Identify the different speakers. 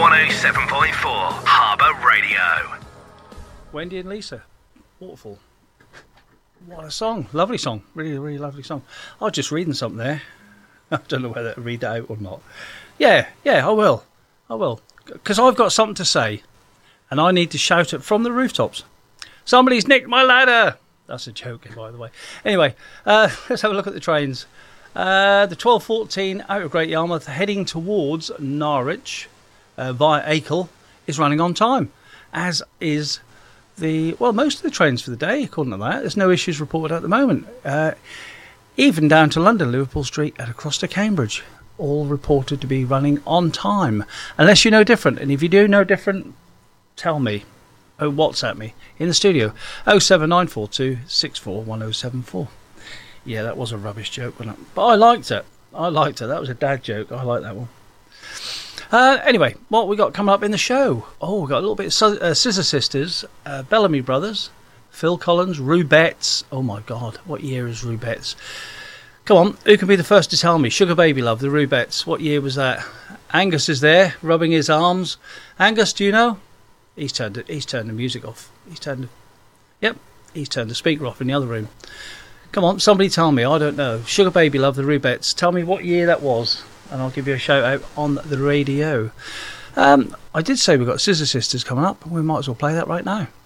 Speaker 1: 107.4 Harbour Radio.
Speaker 2: Wendy and Lisa, Waterfall. What a song. Lovely song. Really, really lovely song. I was just reading something there. I don't know whether to read that out or not. Yeah, I will. Because I've got something to say. And I need to shout it from the rooftops. Somebody's nicked my ladder. That's a joke, by the way. Anyway, let's have a look at the trains. The 1214 out of Great Yarmouth heading towards Norwich via Acle is running on time, as is most of the trains for the day, according to that. There's no issues reported at the moment. Even down to London, Liverpool Street and across to Cambridge, all reported to be running on time, unless you know different. And if you do know different, tell me. WhatsApp me in the studio. 07942 641074. Yeah, that was a rubbish joke, wasn't it? But I liked it. That was a dad joke. I like that one. Anyway, what we got coming up in the show? Oh, we got a little bit of Scissor Sisters, Bellamy Brothers, Phil Collins, Rubettes. Oh my God, what year is Rubettes? Come on, who can be the first to tell me? Sugar Baby Love, the Rubettes. What year was that? Angus is there, rubbing his arms. Angus, do you know? He's turned the music off. He's turned the speaker off in the other room. Come on, somebody tell me. I don't know. Sugar Baby Love, the Rubettes. Tell me what year that was, and I'll give you a shout out on the radio. I did say we've got Scissor Sisters coming up. We might as well play that right now.